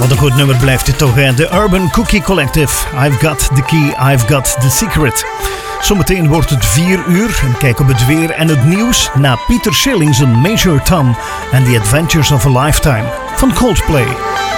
Wat een goed nummer blijft dit toch, hè? The Urban Cookie Collective. I've got the key, I've got the secret. Zometeen wordt het 4 uur. Een kijk op het weer en het nieuws. Na Peter Schillings en Major Tom en The Adventures of a Lifetime van Coldplay.